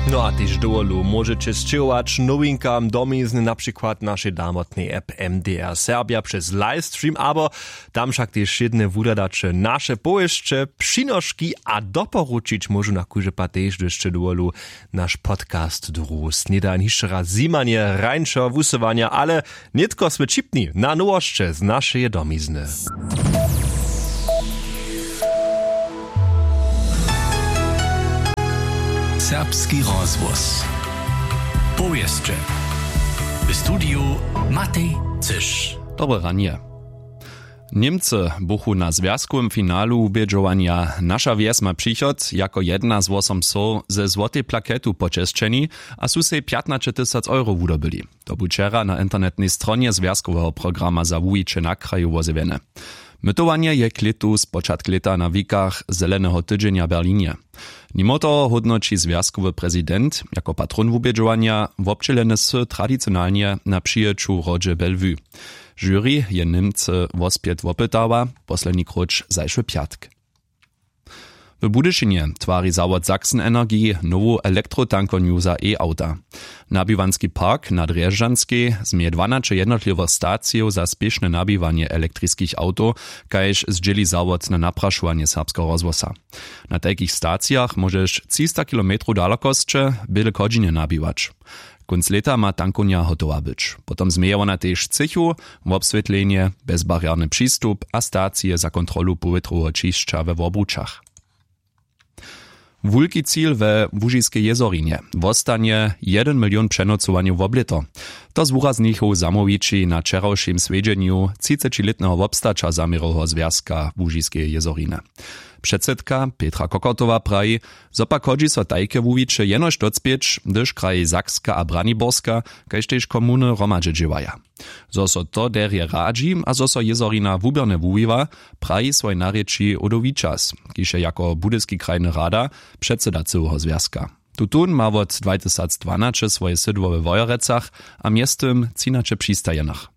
No a tyž dowolu możecie sčerować nowinkam domizny, na przykład naszej damotnej app MDR Serbia przez livestream, aber tam však tyž jedne wudadacze nasze pojeźdźcze, przynoszki a doporučić może na kurze patež jeszcze dowolu nasz podcast drus. Nie da jeszcze raz zimanie, rańszo, wusowania, ale nitko sme čipni na nowoszcze z naszej domizny. Serbski rozwóz. Pojeźdźcze. W studiu Matej Cysz. Dobre ranie. Niemcy buchu na związkowym finalu ubiedżowania Nasza Wies ma przychod jako jedna z 8 so ze złotej plaketu poczeszczeni, a su se 15 000 euro wydobyli. To był wczera na internetnej stronie związkowego programa za wujicze na kraju wozewiene. Mytowanie je klitu z początku lata na wikach Zelenego Tydzienia w Berlinie. Mimo to hodnoci związkowy prezydent jako patron ubiedżowania wobczylene sy tradycjonalnie na przyjeczu rodzie Bellevue. Jury je Niemcy wospiet wopytała, poslední kruč zajszły piatk. W Budyszynie twari zawod Sachsen Energie nową elektrotankonju za e-auta. Nabiwanski park na Drjeżdżanskiej zmie 12 jednotliwych stacjów za spieszne nabiwanie elektrickich auto, kajż zdzieli zawod na napraszowanie serbskiego rozwosa. Na takich stacjach możesz 300 km dalekostrze byle godziny nabiwać. Kunc leta ma tankonia hotowa być. Potom zmieje ona też cychu, obswietlenie, bezbarierny przystup a stacje za kontrolu powietrowego czyszcza we obruczach. Wulki cíl we Łužiskiej jezorinie wostanie 1 milion přenocowaniu w oblito. To z wyraznichu zamowici na wczorajszym swiedzeniu 30-letnego obstacza zamierowo związka Łužiskiej jezorine. Przedsedka Petra Kokotowa praji, zopak chodzi so tajke wuwicze jenoż docpieć, gdyż kraje Sakska a Braniborska, kajż też komuny romadže dziewaja. Zo so to derje radzi, a zo so jezorina wubierne wuwiwa, praji swoj narječi Odovičas, kiž je jako budyski krajny rada předseda cyłego związka. Tutun ma od 2012 swoje sydło we Wojerecach, a miestem cinacze przystajenach.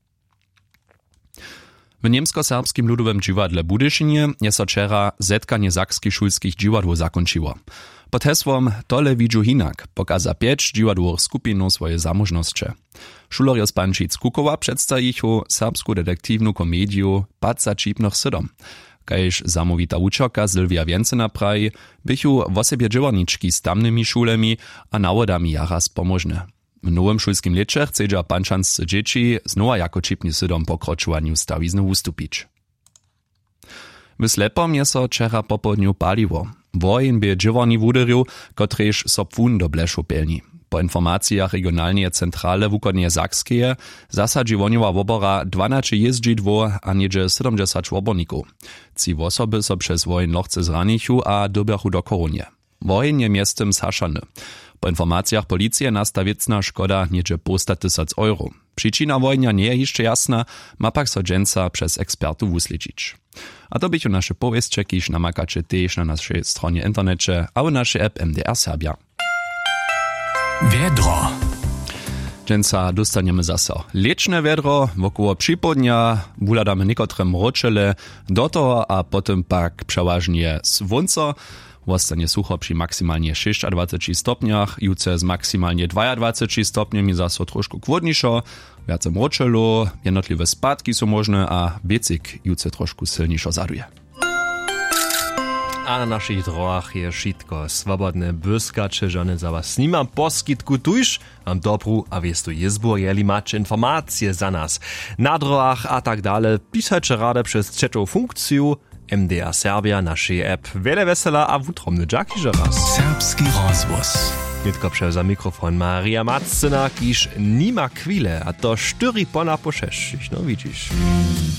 W niemsko-serbskim ludowym dziwadle Budyszynie je so wczera zetkanie sakskich szulskich dziwadł zakończyło. Pod hesłom Tole widzu hinak pokaza 5 dziwadłowych skupinów swoje zamożności. Šulerjo z Pančic Kukowa przedstawichu serbsku detektywną komedię Paca Čipnych sydom. Kajż zamówita uczerka Sylwia Więcena praji, bychu w osobie dziewarniczki z tamnymi szulemi a nawodami jaraz pomożne. W nowym szulskim lecie chce pančanscy dzieci znowa jako čipni sydom pokroczowaniu stawizny ustupić. W Slepom je so wczera po południu paliło. Wojen by dziewarni wudyriu, kotreż so pfun do bleszu pelni. Po informacjach regionalnej centrale wukodnie Sakskeje zasadzi woniowa wobora 12 jeździdło a niedzie 70 woborników. Ci osoby so przez wojen lochce zranichu a dobiachu do koronie. Wojen je miestem zhaszany. Po informacjach policji nastawiecna szkoda niedzie po 100 000 euro. Przyczyna wojnia nie jest jeszcze jasna, ma pak so dżęca przez ekspertów usledzić. A to bychu nasze powieście, kiż namakacie też na naszej stronie internecie, a w naszej app MDR Serbia. Wiedro. Dżęca dostaniemy zase leczne wiedro, wokoło przypodnia, wuladamy niekotre mroczele, do toho a potem pak przeważnie słońce. Wostanie sucho przy maksymalnie 26 stopniach, juce z maksymalnie 22 stopniami zaso troszkę chłodniejszo, więcej mroczelo, jednotliwe spadki są możne, a wiecik juce troszkę silniejszo zaduje. A na naszych drogach je wszystko swobodne błyskacze, żony za was nimam poskitku tuż, am dobru, a wiestu jezbu, jeli macie informacje za nas. Na drogach a tak dalej, pisajcie rade przez trzecią funkcję, MDR Serbia, naszej app. Wiele wesela a wutromny dżaki, że raz. Serbski rozwóz. Nitko za mikrofon Maria Macena, kiż nima kwile, a to 4 pona po 6, no widzisz.